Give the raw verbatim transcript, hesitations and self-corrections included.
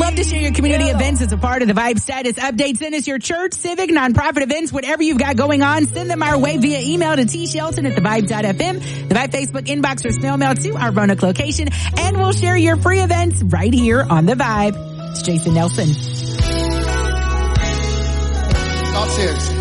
love to share your community events as a part of the Vibe status update. Send us your church, civic, nonprofit events, whatever you've got going on. Send them our way via email to t shelton at the vibe dot f m, the Vibe Facebook inbox, or snail mail to our Roanoke location, and we'll share your free events right here on the Vibe. It's Jason Nelson. God says,